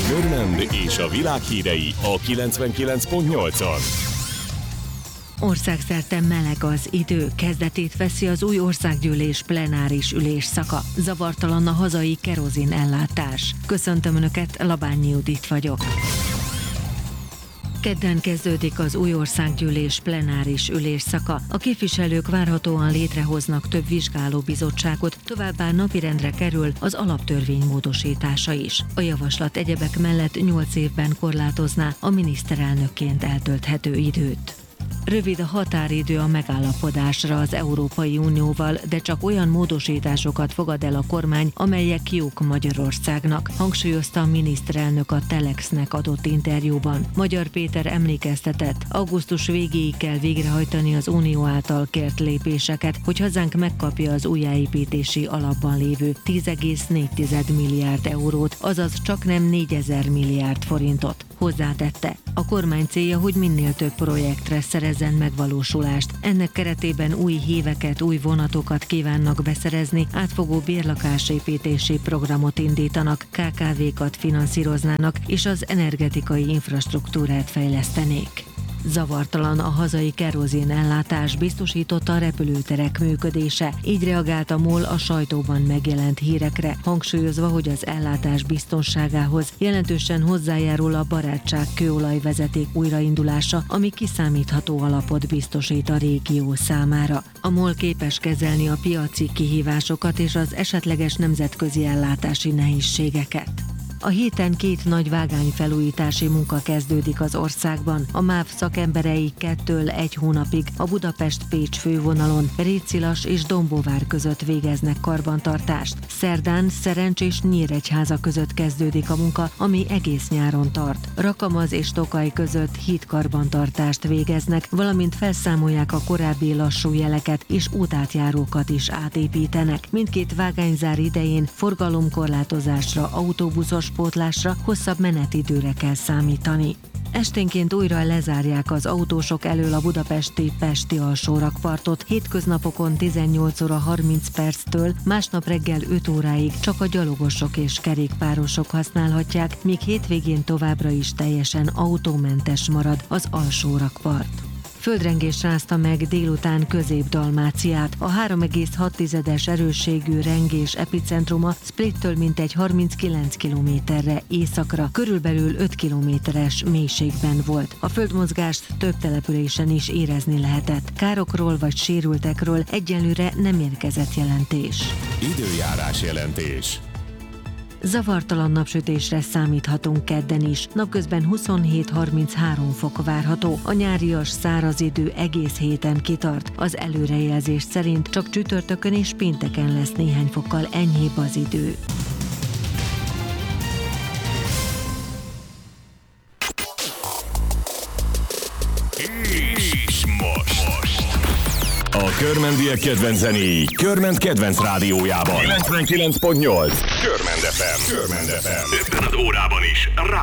Körmend és a világ hírei a 99.8-on. Országszerte meleg az idő, kezdetét veszi az új országgyűlés plenáris ülésszaka. Zavartalan a hazai kerozin ellátás. Köszöntöm Önöket, Labányi Judit vagyok. Kedden kezdődik az új országgyűlés plenáris ülésszaka. A képviselők várhatóan létrehoznak több vizsgálóbizottságot, továbbá napirendre kerül az alaptörvény módosítása is. A javaslat egyebek mellett 8 évben korlátozná a miniszterelnökként eltölthető időt. Rövid a határidő a megállapodásra az Európai Unióval, de csak olyan módosításokat fogad el a kormány, amelyek jók Magyarországnak, hangsúlyozta a miniszterelnök a Telexnek adott interjúban. Magyar Péter emlékeztetett, augusztus végéig kell végrehajtani az Unió által kért lépéseket, hogy hazánk megkapja az újjáépítési alapban lévő 10,4 milliárd eurót, azaz csaknem 4000 milliárd forintot. Hozzátette, a kormány célja, hogy minél több projektre szerezzen megvalósulást. Ennek keretében új híveket, új vonatokat kívánnak beszerezni, átfogó bérlakásépítési programot indítanak, KKV-kat finanszíroznának és az energetikai infrastruktúrát fejlesztenék. Zavartalan a hazai kerozin ellátás, biztosította a repülőterek működése. Így reagált a MOL a sajtóban megjelent hírekre, hangsúlyozva, hogy az ellátás biztonságához jelentősen hozzájárul a Barátság kőolajvezeték újraindulása, ami kiszámítható alapot biztosít a régió számára. A MOL képes kezelni a piaci kihívásokat és az esetleges nemzetközi ellátási nehézségeket. A héten 2 nagy vágányfelújítási munka kezdődik az országban. A MÁV szakemberei 2-1 hónapig a Budapest-Pécs fővonalon Récilas és Dombóvár között végeznek karbantartást. Szerdán Szerencs és Nyíregyháza között kezdődik a munka, ami egész nyáron tart. Rakamaz és Tokaj között hídkarbantartást végeznek, valamint felszámolják a korábbi lassú jeleket és útátjárókat is átépítenek. Mindkét vágányzár idején forgalomkorlátozásra, autóbuszos pótlásra, hosszabb menetidőre kell számítani. Esténként újra lezárják az autósok elől a budapesti Pesti alsórakpartot. Hétköznapokon 18 óra 30 perctől, másnap reggel 5 óráig csak a gyalogosok és kerékpárosok használhatják, míg hétvégén továbbra is teljesen autómentes marad az alsórakpart. Földrengés rázta meg délután Közép-Dalmáciát. A 3,6-es erősségű rengés epicentruma Splittől mintegy 39 kilométerre északra, körülbelül 5 kilométeres mélységben volt. A földmozgást több településen is érezni lehetett. Károkról vagy sérültekről egyelőre nem érkezett jelentés. Időjárás jelentés. Zavartalan napsütésre számíthatunk kedden is. Napközben 27-33 fok várható. A nyárias száraz idő egész héten kitart. Az előrejelzés szerint csak csütörtökön és pénteken lesz néhány fokkal enyhébb az idő. És most a körmendiek kedvenc zenéi Körmend kedvenc rádiójában 99.8 Körmend FM. Ebben az órában is rádió.